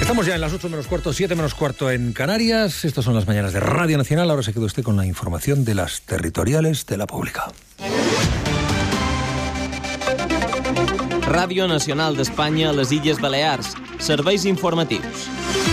Estamos ya en las 8 menos cuarto, 7 menos cuarto en Canarias. Estas son las mañanas de Radio Nacional. Ahora se queda usted con la información de las territoriales de la pública. Ràdio Nacional d'Espanya a les Illes Balears. Serveis informatius.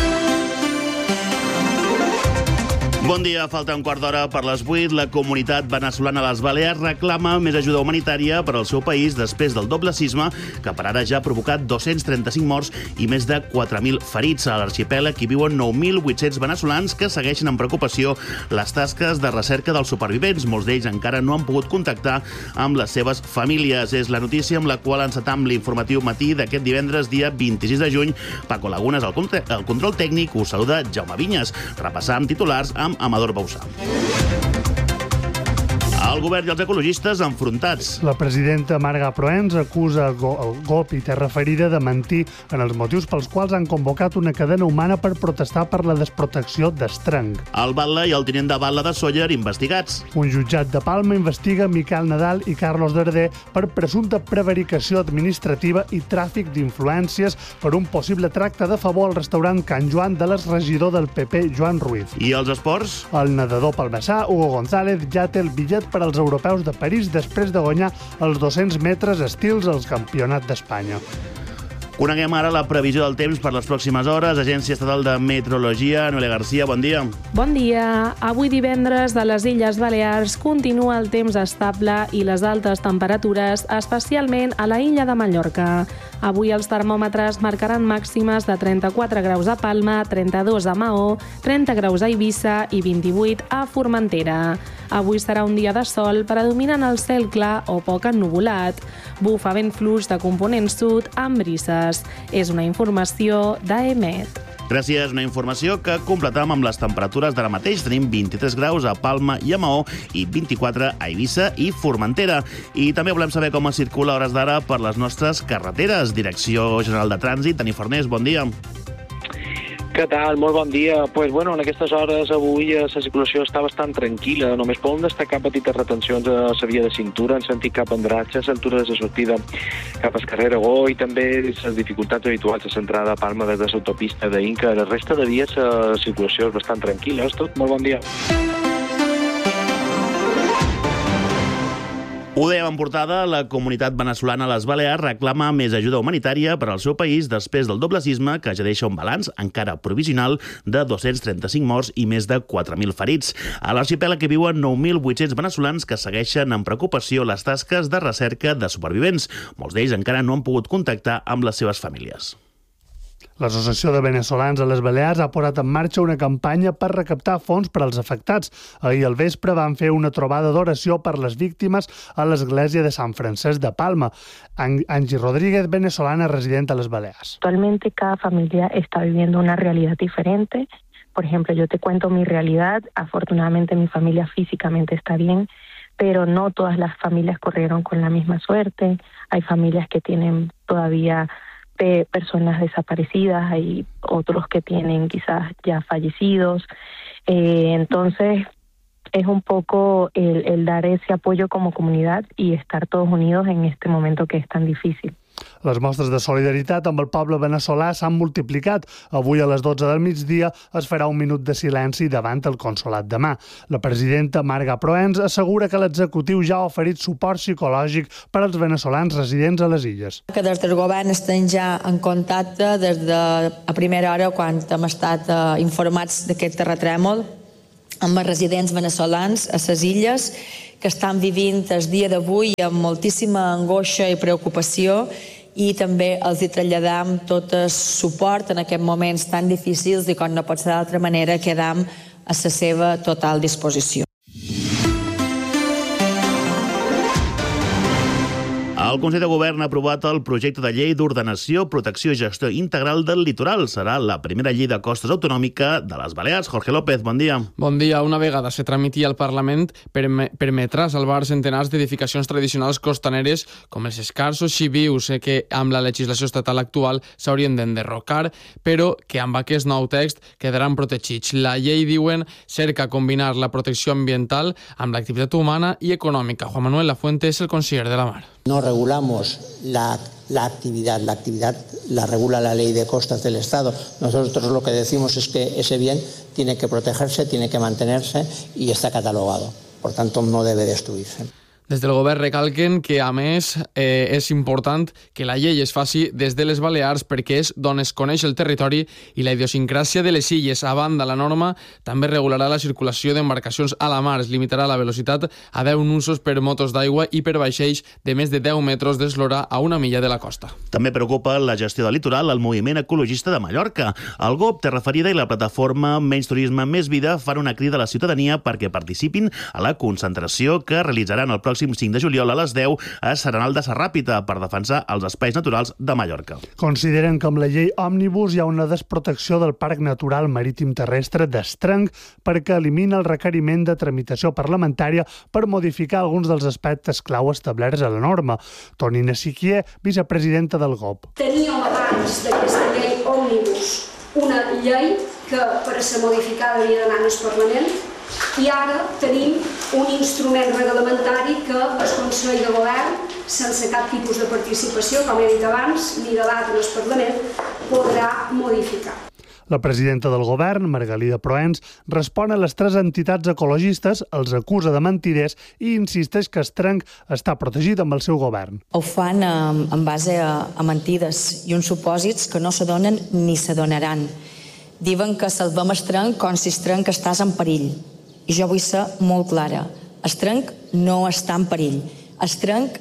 Bon dia, falta un quart d'hora per les 8. La comunitat veneçolana a les Balears reclama més ajuda humanitària per al seu país després del doble sisme que per ara ja ha provocat 235 morts i més de 4.000 ferits. A l'arxipèlag hi viuen 9.800 veneçolans que segueixen amb preocupació les tasques de recerca dels supervivents. Molts d'ells encara no han pogut contactar amb les seves famílies. És la notícia amb la qual encetam l'informatiu matí d'aquest divendres, dia 26 de juny. Paco Lagunes, el control tècnic, us saluda Jaume Vinyes. Repassam titulars amb Amador Bausà. El govern i els ecologistes enfrontats. La presidenta Marga Proens acusa el GOP i Terra Ferida de mentir en els motius pels quals han convocat una cadena humana per protestar per la desprotecció d'Estrenc. El Batlle i el tinent de Batlle de Sóller investigats. Un jutjat de Palma investiga Miquel Nadal i Carlos Darder per presumpta prevaricació administrativa i tràfic d'influències per un possible tracte de favor al restaurant Can Joan de l'exregidor del PP, Joan Ruiz. I els esports? El nedador palmesà, Hugo González, ja té el bitllet per als europeus de París després de guanyar els 200 metres estils al Campionat d'Espanya. Coneguem ara la previsió del temps per les pròximes hores. Agència Estatal de Meteorologia, Noelia García, bon dia. Bon dia. Avui divendres de les Illes Balears continua el temps estable i les altes temperatures, especialment a la illa de Mallorca. Avui els termòmetres marcaran màximes de 34 graus a Palma, 32 a Maó, 30 graus a Eivissa i 28 a Formentera. Avui serà un dia de sol, predominant el cel clar o poc ennuvolat. Bufa vent fluix de component sud amb brises. És una informació d'AEMET. Gràcies, una informació que completam amb les temperatures d'ara mateix. Tenim 23 graus a Palma i a Maó i 24 a Eivissa i Formentera. I també volem saber com es circula a hores d'ara per les nostres carreteres. Direcció General de Trànsit, Dani Farnés, bon dia. Què tal? Molt bon dia. En aquestes hores avui la circulació està bastant tranquil·la. Només poden destacar petites retencions a la via de cintura en sentit cap a Andratx, a l'altura de la sortida cap al carrer Aragó i també les dificultats habituals a l'entrada a Palma des de l'autopista d'Inca. La resta de dies la circulació és bastant tranquil·la. És tot. Molt bon dia. Ho dèiem en portada, la comunitat veneçolana a les Balears reclama més ajuda humanitària per al seu país després del doble sisme que ja deixa un balanç encara provisional de 235 morts i més de 4.000 ferits. A l'arxipèlag hi viuen 9.800 veneçolans que segueixen amb preocupació les tasques de recerca de supervivents. Molts d'ells encara no han pogut contactar amb les seves famílies. L'Associació de Veneçolans a les Balears ha posat en marxa una campanya per recaptar fons per als afectats. Ahir al vespre van fer una trobada d'oració per les víctimes a l'església de Sant Francesc de Palma. Angie Rodríguez, venezolana residente a les Balears. Actualmente cada familia está viviendo una realidad diferente. Por ejemplo, yo te cuento mi realidad. Afortunadamente mi familia físicamente está bien, pero no todas las familias corrieron con la misma suerte. Hay familias que tienen todavía personas desaparecidas, hay otros que tienen quizás ya fallecidos. Entonces es un poco el dar ese apoyo como comunidad y estar todos unidos en este momento que es tan difícil. Les mostres de solidaritat amb el poble veneçolà s'han multiplicat. Avui a les 12 del migdia es farà un minut de silenci davant el Consolat de Mà. La presidenta Marga Proens assegura que l'executiu ja ha oferit suport psicològic per als veneçolans residents a les illes. Que des del govern estem ja en contacte des de a primera hora quan hem estat informats d'aquest terratrèmol amb els residents veneçolans a les illes que estan vivint el dia d'avui amb moltíssima angoixa i preocupació i també els hi traslladam tot el suport en aquests moments tan difícils i com no pot ser d'altra manera quedam a la seva total disposició. El Consell de Govern ha aprovat el projecte de llei d'ordenació, protecció i gestió integral del litoral. Serà la primera llei de costes autonòmica de les Balears. Jorge López, bon dia. Bon dia. Una vegada se tramiti al Parlament, permetrà salvar centenars d'edificacions tradicionals costaneres com els escarsos xivius que amb la legislació estatal actual s'haurien d'enderrocar, però que amb aquest nou text quedaran protegits. La llei, diuen, cerca combinar la protecció ambiental amb l'activitat humana i econòmica. Juan Manuel Lafuente és el conseller de la Mar. No regulamos la actividad la regula la ley de costas del Estado. Nosotros lo que decimos es que ese bien tiene que protegerse, tiene que mantenerse y está catalogado. Por tanto, no debe destruirse. Des del govern recalquen que, a més, és important que la llei es faci des de les Balears perquè és d'on es coneix el territori i la idiosincràsia de les illes. A banda, la norma també regularà la circulació d'embarcacions a la mar. Es limitarà la velocitat a 10 nusos per motos d'aigua i per vaixells de més de 10 metres d'eslora a 1 milla de la costa. També preocupa la gestió del litoral al moviment ecologista de Mallorca. El GOP, Terra Ferida i la plataforma Menys Turisme, Més Vida fan una crida a la ciutadania perquè participin a la concentració que realitzaran el pròxim 5 de juliol a les 10 a Serenal de Sarràpita per defensar els espais naturals de Mallorca. Consideren que amb la llei Òmnibus hi ha una desprotecció del Parc Natural Marítim Terrestre d'Estrenc perquè elimina el requeriment de tramitació parlamentària per modificar alguns dels aspectes clau establerts a la norma. Tonina Siquier, vicepresidenta del GOP. Teníem abans d'aquesta llei Òmnibus una llei que per a ser modificada havia d'anar al Parlament i ara tenim un instrument reglamentari que el Consell de Govern, sense cap tipus de participació, com he dit abans, ni debat en el Parlament, podrà modificar. La presidenta del govern, Margalida Proens, respon a les 3 entitats ecologistes, els acusa de mentiders i insisteix que Estrenc està protegit amb el seu govern. Ho fan en base a mentides i uns supòsits que no s'adonen ni s'adonaran. Diuen que salvem Estrenc com si Estrenc estàs en perill. I jo vull ser molt clara. Estrenc no està en perill. Estrenc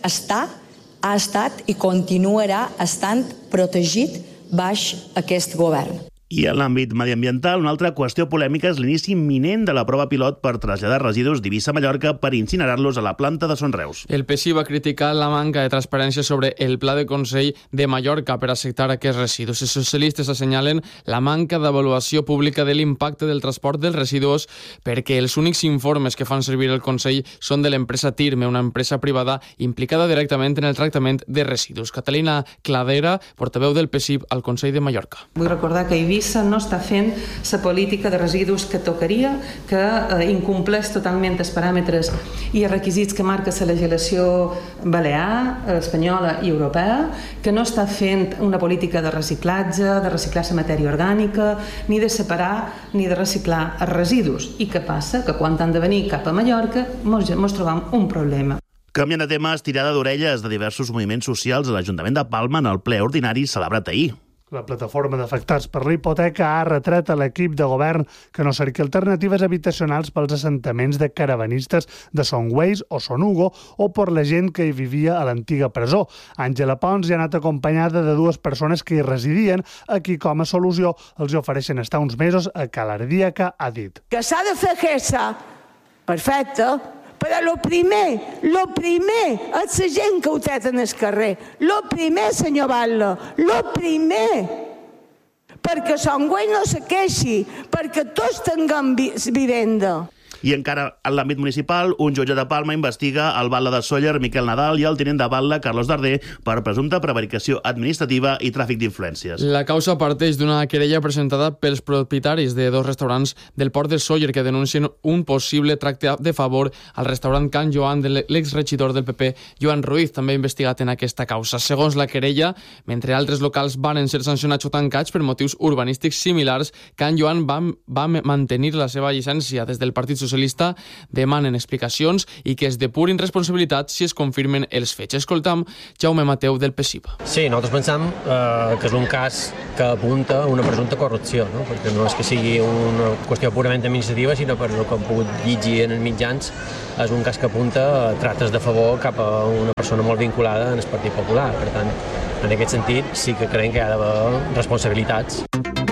ha estat i continuarà estant protegit baix aquest govern. I en l'àmbit mediambiental, una altra qüestió polèmica és l'inici imminent de la prova pilot per traslladar residus d'Eivissa a Mallorca per incinerar-los a la planta de Son Reus. El PSI va criticar la manca de transparència sobre el pla de Consell de Mallorca per acceptar aquests residus. Els socialistes assenyalen la manca d'avaluació pública de l'impacte del transport dels residus perquè els únics informes que fan servir el Consell són de l'empresa Tirme, una empresa privada implicada directament en el tractament de residus. Catalina Cladera, portaveu del PSI al Consell de Mallorca. Vull recordar que Eivissa no està fent la política de residus que tocaria, que incompleix totalment els paràmetres i els requisits que marca la legislació balear, espanyola i europea, que no està fent una política de reciclatge, de reciclar la matèria orgànica, ni de separar ni de reciclar els residus. I què passa? Que quan han de venir cap a Mallorca mos trobam un problema. Canviant de tema, estirada d'orelles de diversos moviments socials a l'Ajuntament de Palma en el ple ordinari celebrat ahir. La plataforma d'afectats per la hipoteca ha retret a l'equip de govern que no cerqui alternatives habitacionals pels assentaments de caravanistes de Son Güeis o Son Hugo o per la gent que hi vivia a l'antiga presó. Àngela Pons hi ha anat acompanyada de 2 persones que hi residien, a qui com a solució els ofereixen estar uns mesos a Calardíaca, ha dit. Que s'ha de fer aquesta, perfecte, però lo primer és la gent que ho tret en el carrer. Lo primer, senyor Batlle, lo primer. Perquè Son Güeis no se queixi, perquè tots tinguem vivenda. I encara en l'àmbit municipal, un jutge de Palma investiga el batlle de Sóller, Miquel Nadal, i el tinent de batlle, Carlos Darder, per presumpta prevaricació administrativa i tràfic d'influències. La causa parteix d'una querella presentada pels propietaris de 2 restaurants del port de Sóller que denuncien un possible tracte de favor al restaurant Can Joan de l'exregidor del PP, Joan Ruiz, també investigat en aquesta causa. Segons la querella, mentre altres locals van ser sancionats o tancats per motius urbanístics similars, Can Joan va mantenir la seva llicència. Des del Partit Socialista demanen explicacions i que es depurin responsabilitats si es confirmen els fets. Escoltam Jaume Mateu del PSIP. Sí, nosaltres pensam que és un cas que apunta a una presumpta corrupció, no? Perquè no és que sigui una qüestió purament administrativa, sinó per el que hem pogut llegir en els mitjans, és un cas que apunta a tractes de favor cap a una persona molt vinculada en el Partit Popular. Per tant, en aquest sentit, sí que creiem que hi ha d'haver responsabilitats.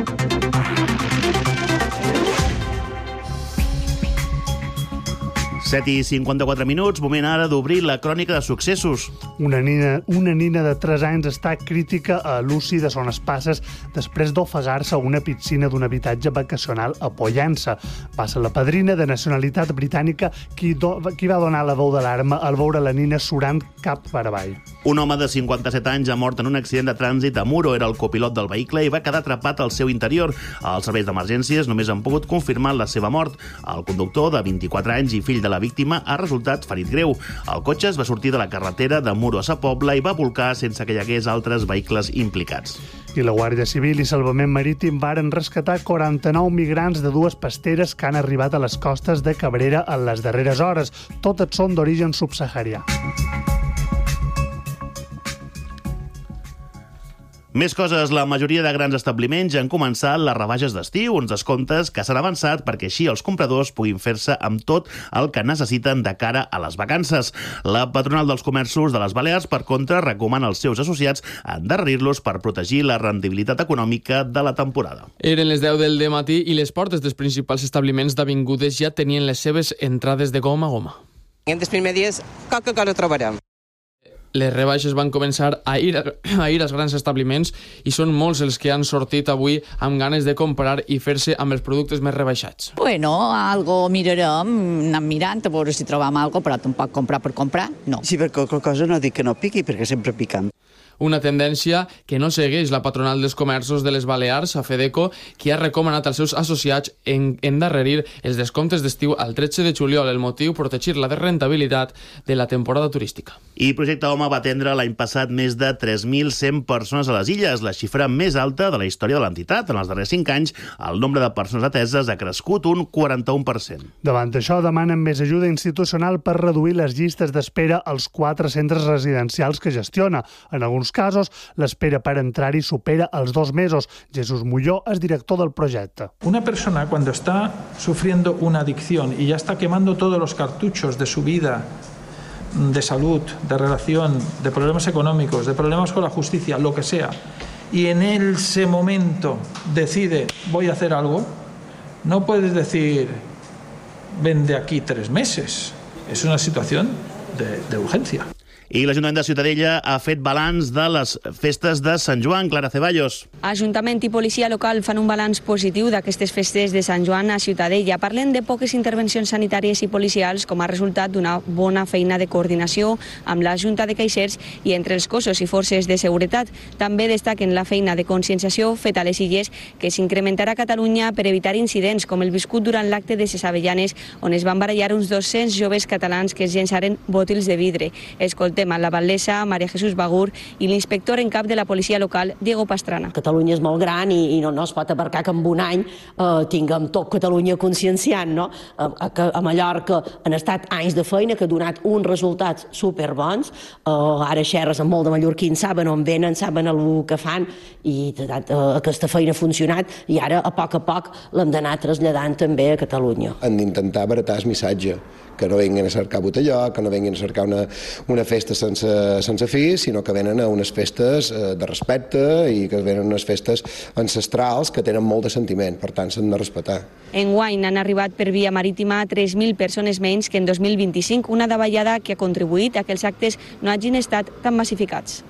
7:54 minuts, moment ara d'obrir la crònica de successos. Una nina de 3 anys està crítica a l'UCI de Son Espasses després d'ofegar-se a una piscina d'un habitatge vacacional a Pollença. Va ser la padrina de nacionalitat britànica qui va donar la veu d'alarma al veure la nina surant cap per avall. Un home de 57 anys ha mort en un accident de trànsit a Muro. Era el copilot del vehicle i va quedar atrapat al seu interior. Els serveis d'emergències només han pogut confirmar la seva mort. El conductor, de 24 anys i fill de la víctima ha resultat ferit greu. El cotxe es va sortir de la carretera de Muro a Sa Pobla i va volcar sense que hi hagués altres vehicles implicats. I la Guàrdia Civil i Salvament Marítim varen rescatar 49 migrants de 2 pasteres que han arribat a les costes de Cabrera en les darreres hores. Totes són d'origen subsaharià. Més coses, la majoria de grans establiments ja han començat les rebaixes d'estiu, uns descomptes que s'han avançat perquè així els compradors puguin fer-se amb tot el que necessiten de cara a les vacances. La patronal dels comerços de les Balears, per contra, recomana als seus associats endarrerir-los per protegir la rendibilitat econòmica de la temporada. Eren les 10 del dematí i les portes dels principals establiments d'avingudes ja tenien les seves entrades de goma a goma. En els primers dies, qualque cosa trobarem. Les rebaixes van començar ahir als grans establiments i són molts els que han sortit avui amb ganes de comprar i fer-se amb els productes més rebaixats. Bueno, algo mirarem, anem mirant a veure si trobam algo, però tampoc comprar per comprar, no. Si per qualque cosa no dic que no piqui, perquè sempre piquen. Una tendència que no segueix la patronal dels comerços de les Balears, a Fedeco, que ha recomanat als seus associats endarrerir els descomptes d'estiu al 13 de juliol. El motiu, protegir la rendibilitat de la temporada turística. I Projecte Home va atendre l'any passat més de 3.100 persones a les illes, la xifra més alta de la història de l'entitat. En els darrers 5 anys, el nombre de persones ateses ha crescut un 41%. Davant d'això, demanen més ajuda institucional per reduir les llistes d'espera als 4 centres residencials que gestiona. En alguns casos, l'espera per entrar-hi supera els 2 mesos. Jesús Molló és director del projecte. Una persona cuando está sufriendo una adicción y ya está quemando todos los cartuchos de su vida, de salud, de relación, de problemas económicos, de problemas con la justicia, lo que sea, y en ese momento decide voy a hacer algo, no puedes decir ven de aquí 3 meses. Es una situación de urgencia. I l'Ajuntament de Ciutadella ha fet balanç de les festes de Sant Joan. Clara Ceballos. Ajuntament i policia local fan un balanç positiu d'aquestes festes de Sant Joan a Ciutadella. Parlen de poques intervencions sanitàries i policials com a resultat d'una bona feina de coordinació amb la Junta de Caixers i entre els cossos i forces de seguretat. També destaquen la feina de conscienciació feta a les illes, que s'incrementarà a Catalunya per evitar incidents com el viscut durant l'acte de ses Avellanes, on es van barallar uns 200 joves catalans que es llençaren bòtils de vidre. Escoltem a la batllessa Maria Jesús Bagur i l'inspector en cap de la policia local, Diego Pastrana. Catalunya és molt gran i no es pot abarcar que en un any tinguem tot Catalunya conscienciant, no? A Mallorca han estat anys de feina que ha donat uns resultats superbons. Ara xerres amb molt de mallorquins, saben on venen, saben el que fan i aquesta feina ha funcionat i ara a poc l'hem d'anar traslladant també a Catalunya. Han d'intentar baratar el missatge, que no vinguin a cercar botelló, que no vinguin a cercar una festa sense fi, sinó que venen a unes festes de respecte i que venen a unes festes ancestrals que tenen molt de sentiment, per tant s'han de respectar. Enguany han arribat per via marítima 3.000 persones menys que en 2025, una davallada que ha contribuït a que els actes no hagin estat tan massificats.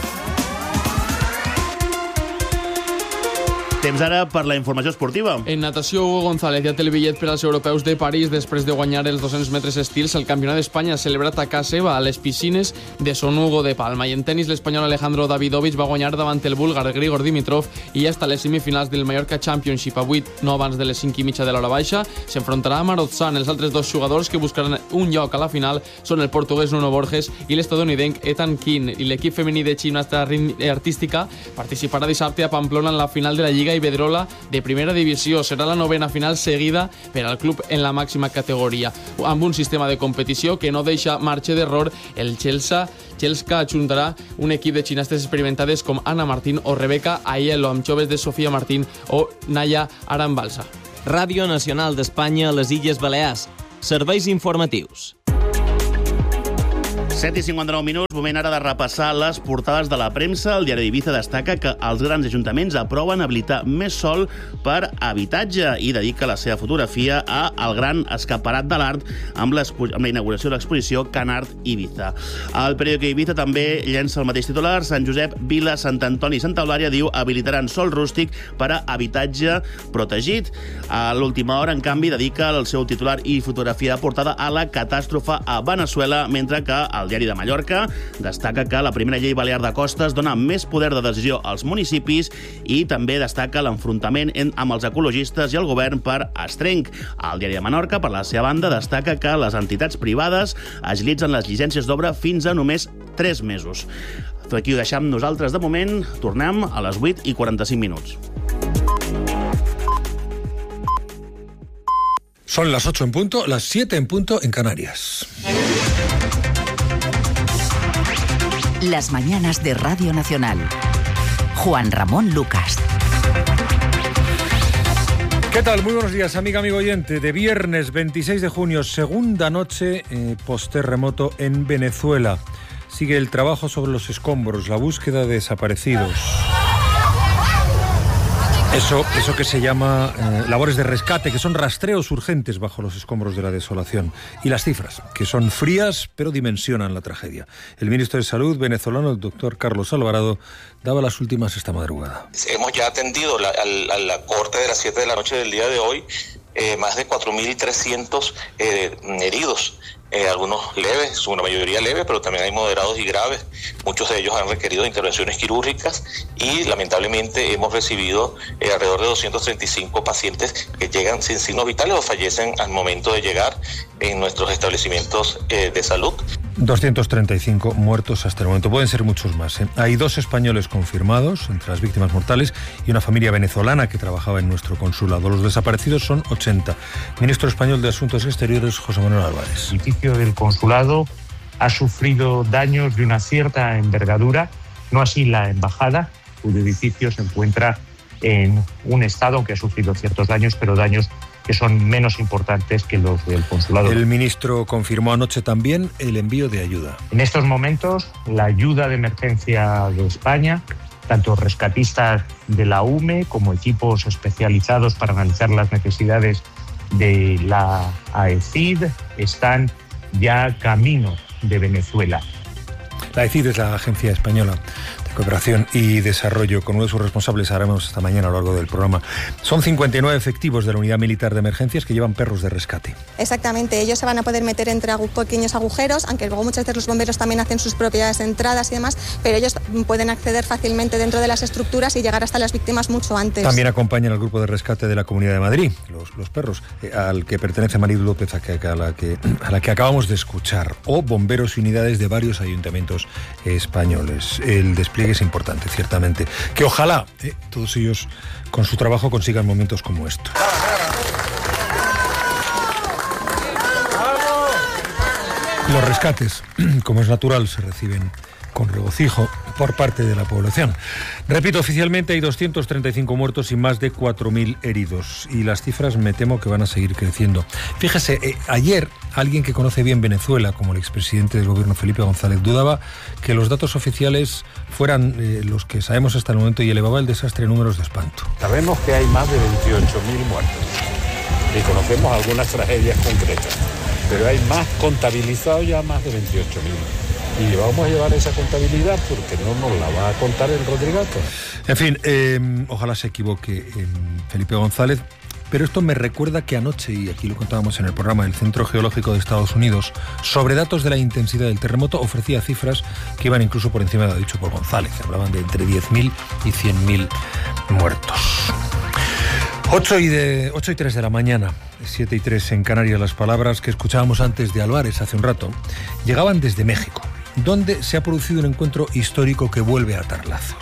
Temps ara per la informació esportiva. En natació, Hugo González ja té el bitllet per als europeus de París després de guanyar els 200 metres estils al Campionat d'Espanya celebrat a casa seva a les piscines de Son Hugo de Palma. I en tenis, l'espanyol Alejandro Davidovich va guanyar davant el búlgar Grigor Dimitrov i ja està a les semifinals del Mallorca Championship. Avui, no abans de les 5:30 de l'hora baixa, s'enfrontarà a Marozsan. Els altres 2 jugadors que buscaran un lloc a la final són el portuguès Nuno Borges i l'estadounidenc Ethan Keane. I l'equip femení de gimnasta artística participarà dissabte a Pamplona en la final de la Lliga Iberdrola de primera divisió. Serà la 9ª final seguida per al club en la màxima categoria. Amb un sistema de competició que no deixa marge d'error, el Chelsea ajuntarà un equip de gimnastes experimentades com Ana Martín o Rebeca Aiello, amb joves de Sofia Martín o Naya Arambalsa. Ràdio Nacional d'Espanya a les Illes Balears. Serveis informatius. 7:59 minuts, moment ara de repassar les portades de la premsa. El diari d'Ibiza destaca que els grans ajuntaments aproven habilitar més sòl per habitatge i dedica la seva fotografia al gran escaparat de l'art amb la inauguració de l'exposició Can Art Ibiza. El periòdic Ibiza també llença el mateix titular. Sant Josep, Vila, Sant Antoni i Santa Eulària diu habilitaran sòl rústic per a habitatge protegit. A l'última hora, en canvi, dedica el seu titular i fotografia de portada a la catàstrofe a Veneçuela, mentre que el El Diari de Mallorca destaca que la primera llei balear de costes dona més poder de decisió als municipis i també destaca l'enfrontament amb els ecologistes i el govern per Estrenc. El Diari de Menorca, per la seva banda, destaca que les entitats privades agilitzen les llicències d'obra fins a només 3 mesos. Aquí ho deixem nosaltres de moment. Tornem a les 8:45. Son las 8 en punto, las 7 en punto en Canarias. Las mañanas de Radio Nacional. Juan Ramón Lucas. ¿Qué tal? Muy buenos días, amigo oyente. De viernes 26 de junio, segunda noche post-terremoto en Venezuela. Sigue el trabajo sobre los escombros, la búsqueda de desaparecidos. Eso que se llama labores de rescate, que son rastreos urgentes bajo los escombros de la desolación. Y las cifras, que son frías, pero dimensionan la tragedia. El ministro de Salud venezolano, el doctor Carlos Alvarado, daba las últimas esta madrugada. Hemos ya atendido a la corte de las 7 de la noche del día de hoy más de 4.300 heridos. Algunos leves, una mayoría leve, pero también hay moderados y graves. Muchos de ellos han requerido intervenciones quirúrgicas y lamentablemente hemos recibido alrededor de 235 pacientes que llegan sin signos vitales o fallecen al momento de llegar en nuestros establecimientos de salud. 235 muertos hasta el momento. Pueden ser muchos más, ¿eh? Hay 2 españoles confirmados entre las víctimas mortales y una familia venezolana que trabajaba en nuestro consulado. Los desaparecidos son 80. Ministro español de Asuntos Exteriores, José Manuel Álvarez. El edificio del consulado ha sufrido daños de una cierta envergadura, no así la embajada, cuyo edificio se encuentra en un estado que ha sufrido ciertos daños, pero daños que son menos importantes que los del consulado. El ministro confirmó anoche también el envío de ayuda. En estos momentos, la ayuda de emergencia de España, tanto rescatistas de la UME como equipos especializados para analizar las necesidades de la AECID, están ya camino de Venezuela. La AECID es la Agencia Española de Cooperación y Desarrollo. Con uno de sus responsables haremos esta mañana a lo largo del programa. Son 59 efectivos de la Unidad Militar de Emergencias que llevan perros de rescate. Exactamente, ellos se van a poder meter entre pequeños agujeros, aunque luego muchas veces los bomberos también hacen sus propias entradas y demás, pero ellos pueden acceder fácilmente dentro de las estructuras y llegar hasta las víctimas mucho antes. También acompañan al grupo de rescate de la Comunidad de Madrid, los perros, al que pertenece María López, a la que acabamos de escuchar, o bomberos y unidades de varios ayuntamientos españoles. El despliegue es importante, ciertamente. Que ojalá todos ellos con su trabajo consigan momentos como estos. Los rescates, como es natural, se reciben con regocijo por parte de la población. Repito, oficialmente hay 235 muertos y más de 4.000 heridos. Y las cifras me temo que van a seguir creciendo. Fíjese, ayer alguien que conoce bien Venezuela, como el expresidente del gobierno Felipe González, dudaba que los datos oficiales fueran los que sabemos hasta el momento y elevaba el desastre en números de espanto. Sabemos que hay más de 28.000 muertos y conocemos algunas tragedias concretas, pero hay más contabilizados ya más de 28.000. Y vamos a llevar esa contabilidad porque no nos la va a contar el Rodrigato. En fin, ojalá se equivoque Felipe González, pero esto me recuerda que anoche, y aquí lo contábamos en el programa del Centro Geológico de Estados Unidos, sobre datos de la intensidad del terremoto, ofrecía cifras que iban incluso por encima de lo dicho por González. Hablaban de entre 10.000 y 100.000 muertos. 8 y 3 de la mañana, 7 y 3 en Canarias. Las palabras que escuchábamos antes de Álvarez hace un rato llegaban desde México, donde se ha producido un encuentro histórico que vuelve a atar lazos.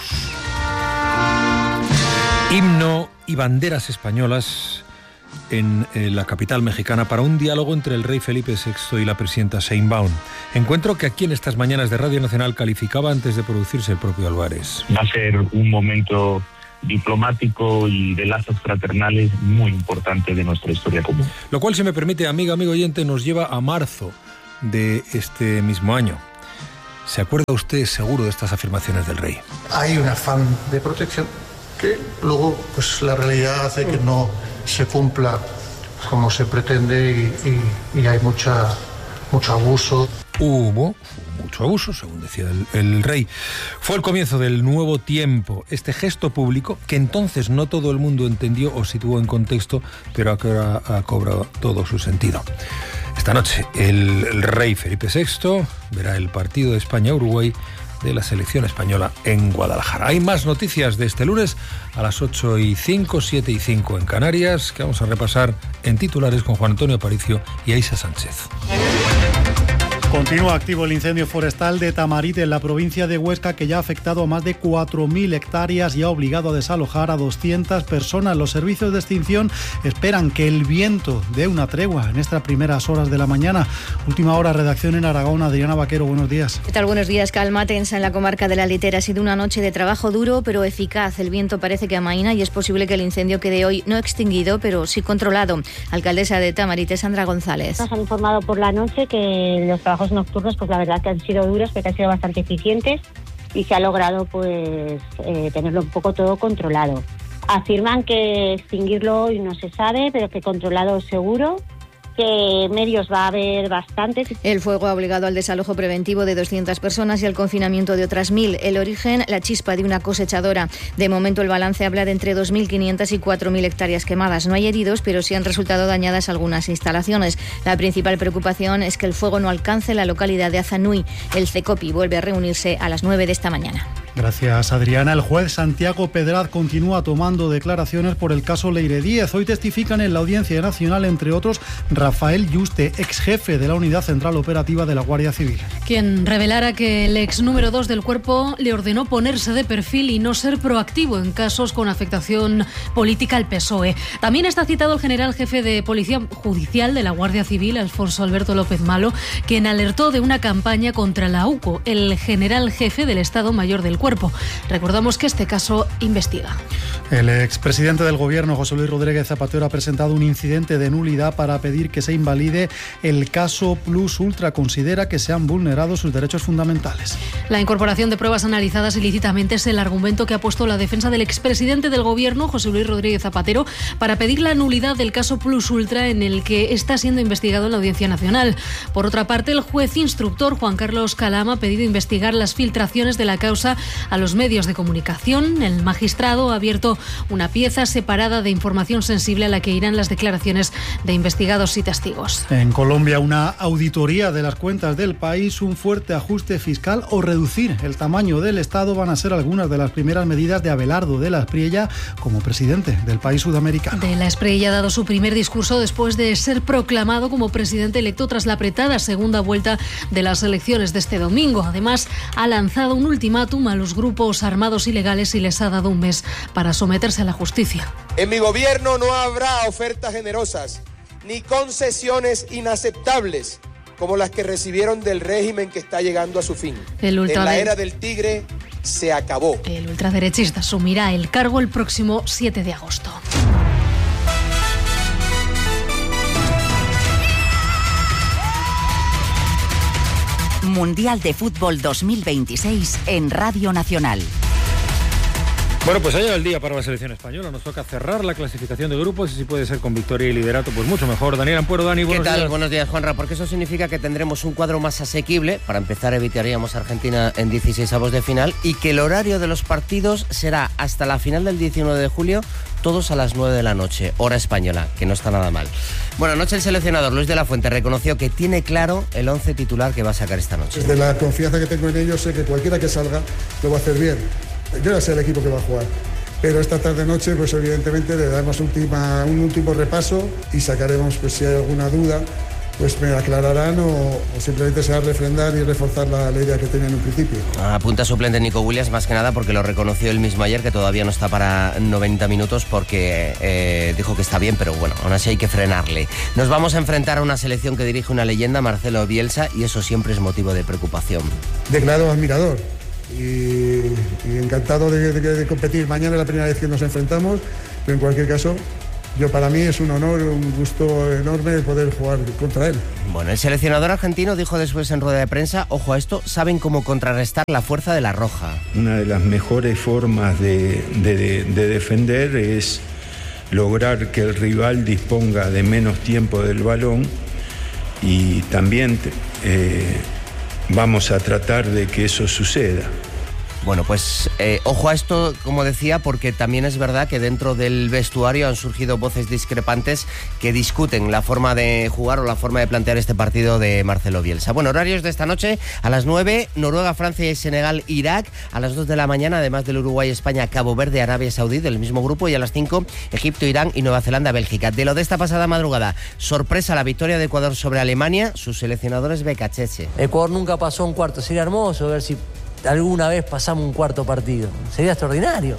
Himno y banderas españolas en la capital mexicana para un diálogo entre el rey Felipe VI y la presidenta Sheinbaum. Encuentro que aquí en estas mañanas de Radio Nacional calificaba antes de producirse el propio Álvarez. Va a ser un momento diplomático y de lazos fraternales muy importante de nuestra historia común. Lo cual, si me permite, amigo oyente, nos lleva a marzo de este mismo año. ¿Se acuerda usted seguro de estas afirmaciones del rey? Hay un afán de protección que luego pues la realidad hace que no se cumpla como se pretende y hay mucho abuso. Hubo mucho abuso, según decía el rey. Fue el comienzo del nuevo tiempo, este gesto público que entonces no todo el mundo entendió o situó en contexto, pero que ahora ha cobrado todo su sentido. Esta noche el rey Felipe VI verá el partido de España-Uruguay de la selección española en Guadalajara. Hay más noticias de este lunes a las 8:05, 7:05 en Canarias, que vamos a repasar en titulares con Juan Antonio Aparicio y Aisa Sánchez. Continúa activo el incendio forestal de Tamarite en la provincia de Huesca, que ya ha afectado a más de 4.000 hectáreas y ha obligado a desalojar a 200 personas. Los servicios de extinción esperan que el viento dé una tregua en estas primeras horas de la mañana. Última hora, redacción en Aragón. Adriana Vaquero, buenos días. ¿Qué tal? Buenos días. Calma tensa en la comarca de la Litera. Ha sido una noche de trabajo duro, pero eficaz. El viento parece que amaina y es posible que el incendio quede hoy no extinguido, pero sí controlado. Alcaldesa de Tamarite, Sandra González. Nos han informado por la noche que los trabajos nocturnos, pues la verdad que han sido duros, pero que han sido bastante eficientes y se ha logrado pues tenerlo un poco todo controlado. Afirman que extinguirlo hoy no se sabe, pero que controlado seguro, que medios va a haber bastantes. El fuego ha obligado al desalojo preventivo de 200 personas y al confinamiento de otras 1.000. El origen, la chispa de una cosechadora. De momento el balance habla de entre 2.500 y 4.000 hectáreas quemadas. No hay heridos, pero sí han resultado dañadas algunas instalaciones. La principal preocupación es que el fuego no alcance la localidad de Azanui. El CECOPI vuelve a reunirse a las 9 de esta mañana. Gracias, Adriana. El juez Santiago Pedraz continúa tomando declaraciones por el caso Leire Díez. Hoy testifican en la Audiencia Nacional, entre otros, Rafael Yuste, ex jefe de la Unidad Central Operativa de la Guardia Civil. Quien revelara que el ex número 2 del Cuerpo le ordenó ponerse de perfil y no ser proactivo en casos con afectación política al PSOE. También está citado el general jefe de Policía Judicial de la Guardia Civil, Alfonso Alberto López Malo, quien alertó de una campaña contra la UCO, el general jefe del Estado Mayor del Cuerpo. Recordamos que este caso investiga. El expresidente del Gobierno, José Luis Rodríguez Zapatero, ha presentado un incidente de nulidad para pedir que se invalide el caso Plus Ultra. Considera que se han vulnerado sus derechos fundamentales. La incorporación de pruebas analizadas ilícitamente es el argumento que ha puesto la defensa del expresidente del Gobierno, José Luis Rodríguez Zapatero, para pedir la nulidad del caso Plus Ultra, en el que está siendo investigado en la Audiencia Nacional. Por otra parte, el juez instructor Juan Carlos Calama ha pedido investigar las filtraciones de la causa a los medios de comunicación. El magistrado ha abierto una pieza separada de información sensible a la que irán las declaraciones de investigados y testigos. En Colombia, una auditoría de las cuentas del país, un fuerte ajuste fiscal o reducir el tamaño del Estado van a ser algunas de las primeras medidas de Abelardo de la Espriella como presidente del país sudamericano. De la Espriella ha dado su primer discurso después de ser proclamado como presidente electo tras la apretada segunda vuelta de las elecciones de este domingo. Además, ha lanzado un ultimátum a los grupos armados ilegales y les ha dado un mes para someterse a la justicia. En mi gobierno no habrá ofertas generosas ni concesiones inaceptables como las que recibieron del régimen que está llegando a su fin. En la era del tigre se acabó. El ultraderechista asumirá el cargo el próximo 7 de agosto. Mundial de Fútbol 2026 en Radio Nacional. Bueno, pues ha llegado el día para la selección española. Nos toca cerrar la clasificación de grupos y si puede ser con victoria y liderato, pues mucho mejor. Daniel Ampuero, Dani, buenos días. ¿Qué tal? Buenos días, Juanra, porque eso significa que tendremos un cuadro más asequible. Para empezar, evitaríamos a Argentina en 16avos de final y que el horario de los partidos será hasta la final del 19 de julio, todos a las 9 de la noche, hora española, que no está nada mal. Bueno, anoche el seleccionador Luis de la Fuente reconoció que tiene claro el 11 titular que va a sacar esta noche. Desde la confianza que tengo en ellos, sé que cualquiera que salga lo va a hacer bien. Yo ya sé el equipo que va a jugar, pero esta tarde-noche, pues evidentemente le daremos un último repaso y sacaremos, pues si hay alguna duda, pues me aclararán o simplemente se va a refrendar y reforzar la idea que tenía en un principio. Apunta suplente Nico Williams, más que nada porque lo reconoció él mismo ayer, que todavía no está para 90 minutos porque dijo que está bien, pero bueno, aún así hay que frenarle. Nos vamos a enfrentar a una selección que dirige una leyenda, Marcelo Bielsa, y eso siempre es motivo de preocupación. Declarado admirador. Y encantado de competir. Mañana es la primera vez que nos enfrentamos, pero en cualquier caso, para mí es un honor, un gusto enorme poder jugar contra él. Bueno, el seleccionador argentino dijo después en rueda de prensa, ojo a esto, saben cómo contrarrestar la fuerza de la Roja. Una de las mejores formas de defender es lograr que el rival disponga de menos tiempo del balón y también vamos a tratar de que eso suceda. Bueno, pues ojo a esto, como decía, porque también es verdad que dentro del vestuario han surgido voces discrepantes que discuten la forma de jugar o la forma de plantear este partido de Marcelo Bielsa. Bueno, horarios de esta noche: a las 9, Noruega, Francia y Senegal, Irak; a las 2 de la mañana, además del Uruguay, España, Cabo Verde, Arabia Saudí, del mismo grupo; y a las 5, Egipto, Irán y Nueva Zelanda, Bélgica. De lo de esta pasada madrugada, sorpresa la victoria de Ecuador sobre Alemania. Sus seleccionadores Becacheche. Ecuador nunca pasó un cuarto, sería hermoso ver si alguna vez pasamos un cuarto partido. Sería extraordinario.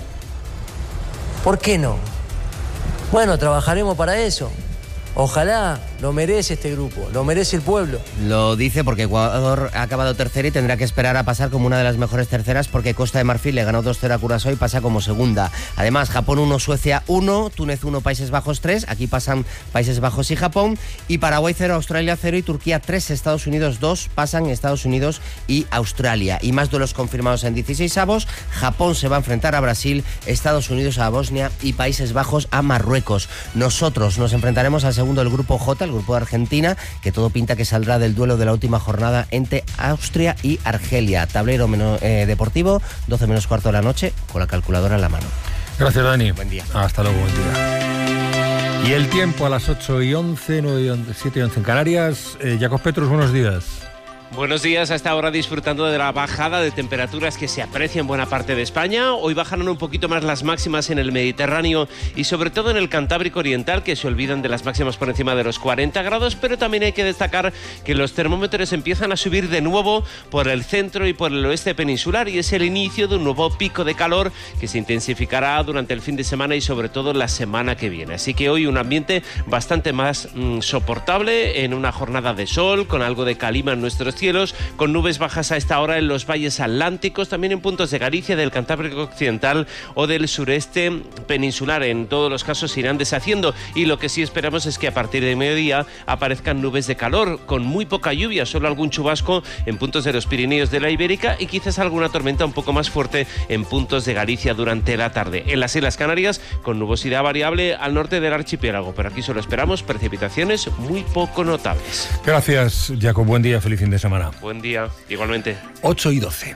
¿Por qué no? Bueno, trabajaremos para eso. Ojalá, lo merece este grupo, lo merece el pueblo. Lo dice porque Ecuador ha acabado tercera y tendrá que esperar a pasar como una de las mejores terceras, porque Costa de Marfil le ganó 2-0 a Curazao y pasa como segunda. Además, Japón 1, Suecia 1, Túnez 1, Países Bajos 3, aquí pasan Países Bajos y Japón, y Paraguay 0, Australia 0 y Turquía 3, Estados Unidos 2, pasan Estados Unidos y Australia. Y más duelos confirmados en 16avos: Japón se va a enfrentar a Brasil, Estados Unidos a Bosnia y Países Bajos a Marruecos. Nosotros nos enfrentaremos al segundo del grupo J, el grupo de Argentina, que todo pinta que saldrá del duelo de la última jornada entre Austria y Argelia. Tablero deportivo, 12 menos cuarto de la noche, con la calculadora en la mano. Gracias, Dani. Buen día. Hasta luego, buen día. Y el tiempo a las 8:11, 7:11 en Canarias. Jacob Petrus, buenos días. Buenos días, hasta ahora disfrutando de la bajada de temperaturas que se aprecia en buena parte de España. Hoy bajaron un poquito más las máximas en el Mediterráneo y sobre todo en el Cantábrico Oriental, que se olvidan de las máximas por encima de los 40 grados, pero también hay que destacar que los termómetros empiezan a subir de nuevo por el centro y por el oeste peninsular, y es el inicio de un nuevo pico de calor que se intensificará durante el fin de semana y sobre todo la semana que viene. Así que hoy un ambiente bastante más soportable, en una jornada de sol, con algo de calima en nuestros cielos, con nubes bajas a esta hora en los valles atlánticos, también en puntos de Galicia, del Cantábrico Occidental o del sureste peninsular. En todos los casos se irán deshaciendo, y lo que sí esperamos es que a partir de mediodía aparezcan nubes de calor, con muy poca lluvia, solo algún chubasco en puntos de los Pirineos de la Ibérica y quizás alguna tormenta un poco más fuerte en puntos de Galicia durante la tarde. En las Islas Canarias, con nubosidad variable al norte del archipiélago, pero aquí solo esperamos precipitaciones muy poco notables. Gracias, Jacob. Buen día, feliz fin de semana. Buen día, igualmente. 8:12.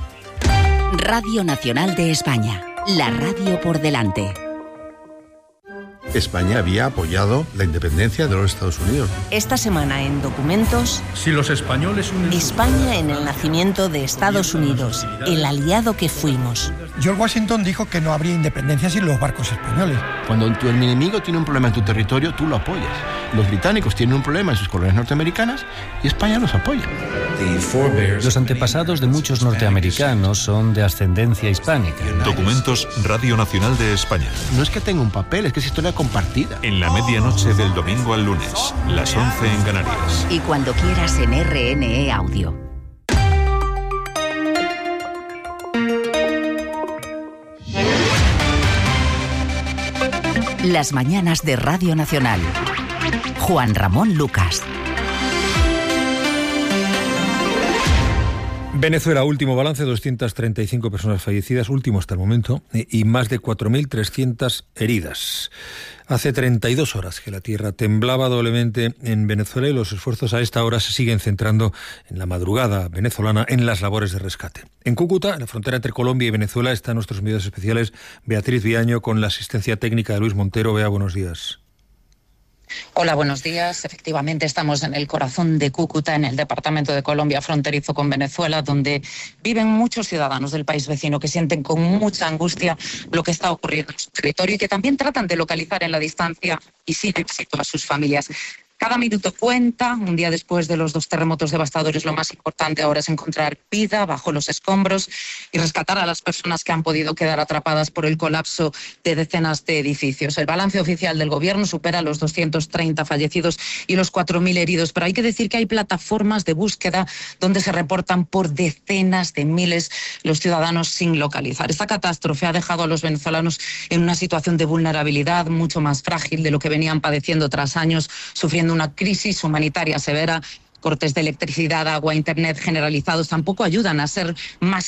Radio Nacional de España, la radio por delante. España había apoyado la independencia de los Estados Unidos. Esta semana en Documentos, Si los españoles unen España en el nacimiento de Estados Unidos, el aliado que fuimos. George Washington dijo que no habría independencia sin los barcos españoles. Cuando el enemigo tiene un problema en tu territorio, tú lo apoyas. Los británicos tienen un problema en sus colonias norteamericanas y España los apoya. Los antepasados de muchos norteamericanos son de ascendencia hispánica. Documentos, Radio Nacional de España. No es que tenga un papel, es que es historia compartida. En la medianoche del domingo al lunes, las 11 en Canarias. Y cuando quieras en RNE Audio. Las mañanas de Radio Nacional. Juan Ramón Lucas. Venezuela, último balance: 235 personas fallecidas, último hasta el momento, y más de 4.300 heridas. Hace 32 horas que la tierra temblaba doblemente en Venezuela, y los esfuerzos a esta hora se siguen centrando en la madrugada venezolana en las labores de rescate. En Cúcuta, en la frontera entre Colombia y Venezuela, están nuestros medios especiales Beatriz Viaño con la asistencia técnica de Luis Montero. Bea, buenos días. Hola, buenos días. Efectivamente, estamos en el corazón de Cúcuta, en el departamento de Colombia, fronterizo con Venezuela, donde viven muchos ciudadanos del país vecino que sienten con mucha angustia lo que está ocurriendo en su territorio y que también tratan de localizar en la distancia y sin éxito a sus familias. Cada minuto cuenta. Un día después de los 2 terremotos devastadores, lo más importante ahora es encontrar vida bajo los escombros y rescatar a las personas que han podido quedar atrapadas por el colapso de decenas de edificios. El balance oficial del gobierno supera los 230 fallecidos y los 4.000 heridos, pero hay que decir que hay plataformas de búsqueda donde se reportan por decenas de miles los ciudadanos sin localizar. Esta catástrofe ha dejado a los venezolanos en una situación de vulnerabilidad mucho más frágil de lo que venían padeciendo tras años sufriendo una crisis humanitaria severa. Cortes de electricidad, agua, internet generalizados tampoco ayudan a ser más